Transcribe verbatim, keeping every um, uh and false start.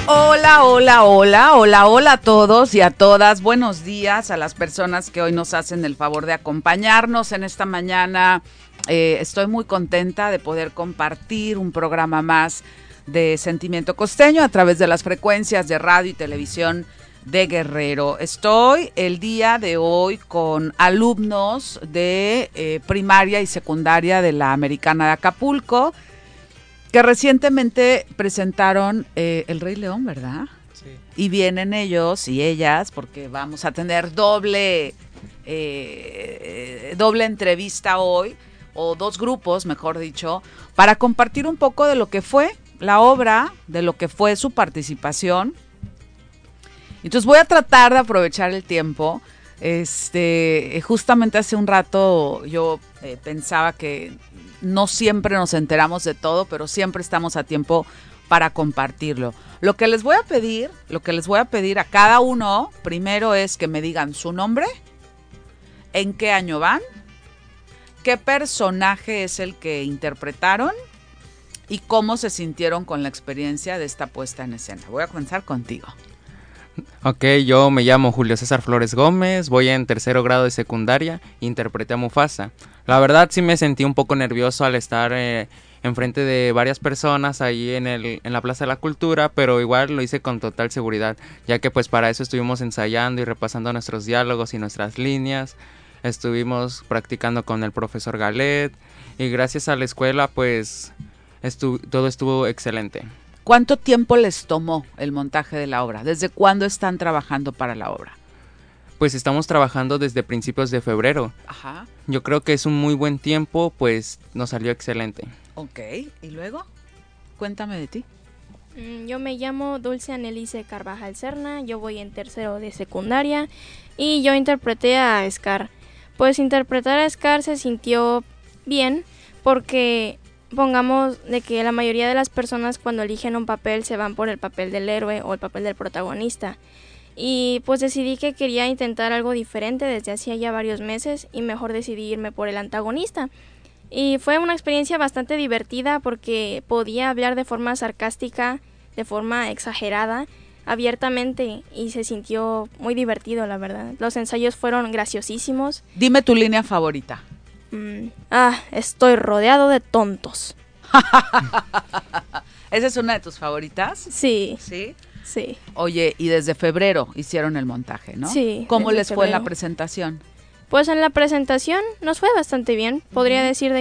Hola, hola, hola, hola, hola a todos y a todas. Buenos días a las personas que hoy nos hacen el favor de acompañarnos en esta mañana. Eh, estoy muy contenta de poder compartir un programa más de Sentimiento Costeño a través de las frecuencias de radio y televisión de Guerrero. Estoy el día de hoy con alumnos de eh, primaria y secundaria de la Americana de Acapulco, que recientemente presentaron eh, El Rey León, ¿verdad? Sí. Y vienen ellos y ellas, porque vamos a tener doble, eh, doble entrevista hoy, o dos grupos, mejor dicho, para compartir un poco de lo que fue la obra, de lo que fue su participación. Entonces voy a tratar de aprovechar el tiempo. Este, justamente hace un rato yo eh, pensaba que no siempre nos enteramos de todo, pero siempre estamos a tiempo para compartirlo. Lo que les voy a pedir, lo que les voy a pedir a cada uno, primero es que me digan su nombre, en qué año van, qué personaje es el que interpretaron y cómo se sintieron con la experiencia de esta puesta en escena. Voy a comenzar contigo. Ok, yo me llamo Julio César Flores Gómez, voy en tercero grado de secundaria, interpreté a Mufasa. La verdad sí me sentí un poco nervioso al estar eh, enfrente de varias personas ahí en, el, en la Plaza de la Cultura, pero igual lo hice con total seguridad, ya que pues para eso estuvimos ensayando y repasando nuestros diálogos y nuestras líneas, estuvimos practicando con el profesor Galet y gracias a la escuela pues estu- todo estuvo excelente. ¿Cuánto tiempo les tomó el montaje de la obra? ¿Desde cuándo están trabajando para la obra? Pues estamos trabajando desde principios de febrero. Ajá. Yo creo que es un muy buen tiempo, pues nos salió excelente. Ok, ¿y luego? Cuéntame de ti. Yo me llamo Dulce Annelice Carvajal Serna, yo voy en tercero de secundaria y yo interpreté a Scar. Pues interpretar a Scar se sintió bien porque pongamos de que la mayoría de las personas cuando eligen un papel se van por el papel del héroe o el papel del protagonista. Y pues decidí que quería intentar algo diferente desde hacía ya varios meses y mejor decidí irme por el antagonista. Y fue una experiencia bastante divertida porque podía hablar de forma sarcástica, de forma exagerada, abiertamente y se sintió muy divertido, la verdad. Los ensayos fueron graciosísimos. Dime tu línea favorita. Mm, ah, estoy rodeado de tontos. ¿Esa es una de tus favoritas? Sí. ¿Sí? Sí. Oye, y desde febrero hicieron el montaje, ¿no? Sí. ¿Cómo les febrero. fue en la presentación? Pues en la presentación nos fue bastante bien. Podría uh-huh. decir de